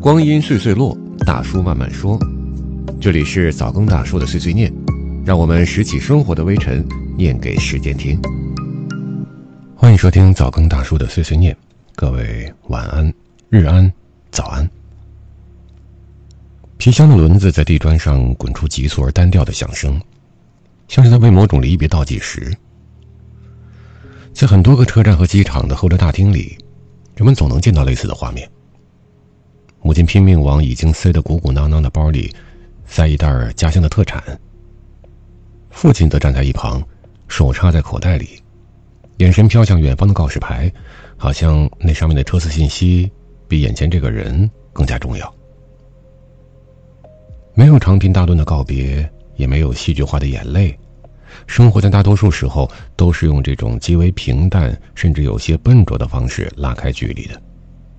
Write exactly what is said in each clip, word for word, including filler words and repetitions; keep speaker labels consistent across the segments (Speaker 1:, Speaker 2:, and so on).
Speaker 1: 光阴岁岁落，大叔慢慢说。这里是早更大叔的碎碎念，让我们拾起生活的微尘，念给时间听。欢迎收听早更大叔的碎碎念，各位晚安、日安、早安。皮箱的轮子在地砖上滚出急促而单调的响声，像是在为某种离别倒计时。在很多个车站和机场的候车大厅里，人们总能见到类似的画面。母亲拼命往已经塞得鼓鼓囊囊的包里塞一袋家乡的特产，父亲则站在一旁，手插在口袋里，眼神飘向远方的告示牌，好像那上面的车次信息比眼前这个人更加重要。没有长篇大论的告别，也没有戏剧化的眼泪，生活在大多数时候都是用这种极为平淡甚至有些笨拙的方式拉开距离的。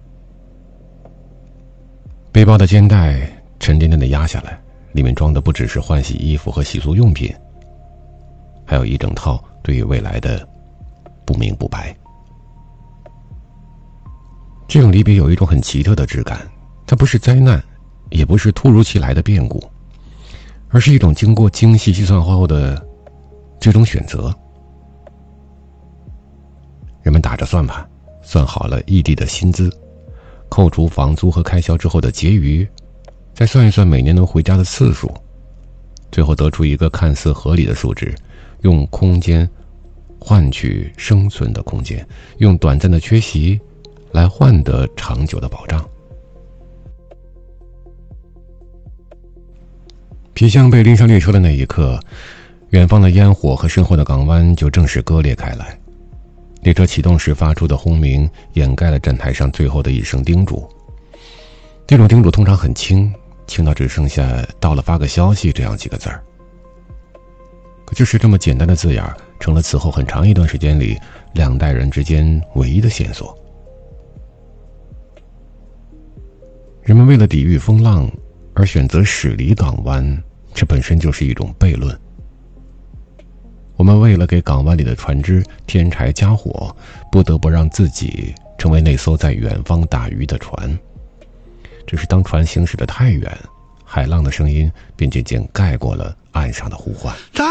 Speaker 1: 背包的肩带沉甸甸地压下来，里面装的不只是换洗衣服和洗漱用品，还有一整套对于未来的不明不白。这种离别有一种很奇特的质感，它不是灾难，也不是突如其来的变故，而是一种经过精细计算后的最终选择。人们打着算盘，算好了异地的薪资，扣除房租和开销之后的结余，再算一算每年能回家的次数，最后得出一个看似合理的数值，用空间换取生存的空间，用短暂的缺席来换得长久的保障。皮箱被拎上列车的那一刻，远方的烟火和身后的港湾就正式割裂开来。列车启动时发出的轰鸣掩盖了站台上最后的一声叮嘱。这种叮嘱通常很轻，轻到只剩下到了发个消息这样几个字儿。可就是这么简单的字眼，成了此后很长一段时间里两代人之间唯一的线索。人们为了抵御风浪而选择驶离港湾，这本身就是一种悖论。我们为了给港湾里的船只添柴加火，不得不让自己成为那艘在远方打鱼的船。只是当船行驶得太远，海浪的声音便渐渐盖过了岸上的呼唤。